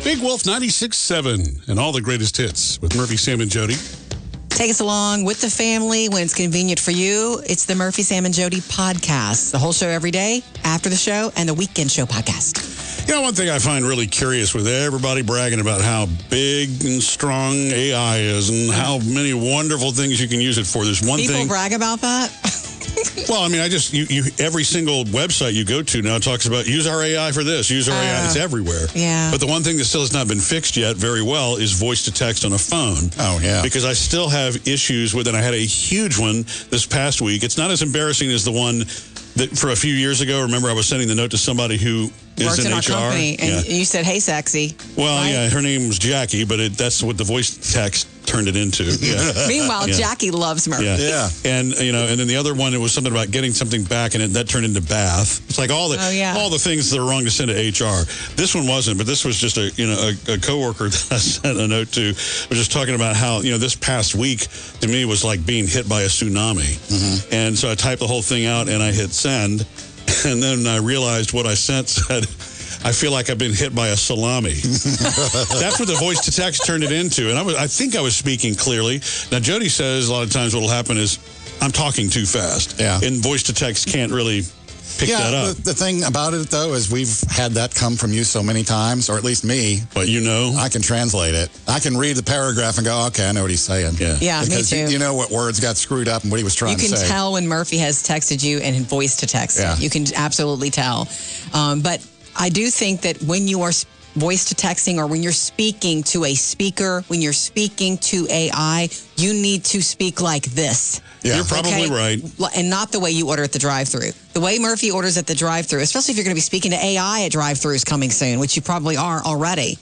Big Wolf 96.7 and all the greatest hits with Murphy, Sam, and Jody. Take us along with the family when it's convenient for you. It's the Murphy, Sam, and Jody podcast. The whole show every day, after the show, and the weekend show podcast. You know, one thing I find really curious with everybody bragging about how big and strong AI is and how many wonderful things you can use it for. There's one thing. People brag about that? Well, I mean, every single website you go to now talks about use our AI for this, use our AI. It's everywhere. Yeah. But the one thing that still has not been fixed yet very well is voice to text on a phone. Oh, yeah. Because I still have issues with it. I had a huge one this past week. It's not as embarrassing as the one that for a few years ago, remember I was sending the note to somebody who is works in our HR. company, and you said, "Hey, sexy." Well, right? yeah, her name was Jackie, but that's what the voice text turned it into. Yeah. Meanwhile, Jackie loves Murphy. Yeah. And and then the other one, it was something about getting something back, and that turned into bath. It's like all the things that are wrong to send to HR. This one wasn't, but this was just a coworker that I sent a note to was just talking about how this past week to me was like being hit by a tsunami. Mm-hmm. And so I typed the whole thing out and I hit send, and then I realized what I sent said, I feel like I've been hit by a salami. That's what the voice to text turned it into. And I think I was speaking clearly. Now, Jody says a lot of times what will happen is I'm talking too fast. Yeah. And voice to text can't really pick that up. The thing about it, though, is we've had that come from you so many times, or at least me. But I can translate it. I can read the paragraph and go, okay, I know what he's saying. Yeah, because me too. You know what words got screwed up and what he was trying to say. You can tell when Murphy has texted you and voice to text. Yeah. You can absolutely tell. But I do think that when you are voice to texting or when you're speaking to a speaker, when you're speaking to AI, you need to speak like this. Yeah. You're probably right. And not the way you order at the drive-thru. The way Murphy orders at the drive-thru, especially if you're going to be speaking to AI at drive-thrus coming soon, which you probably are already.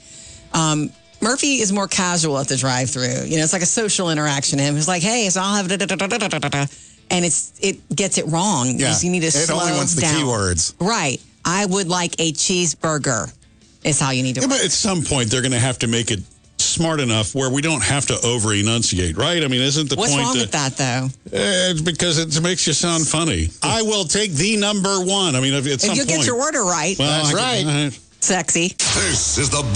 Murphy is more casual at the drive-thru. It's like a social interaction. Him, it's like, hey, so I'll have and it gets it wrong. Yeah. You need to slow It only wants the down. keywords. Right. I would like a cheeseburger is how you need to Yeah, but at some point, they're going to have to make it smart enough where we don't have to over-enunciate, right? I mean, isn't the What's point wrong with that, though? It's because it makes you sound funny. I will take the number one. I mean, at some If you point. get your order right. Well, That's right. Sexy. This is the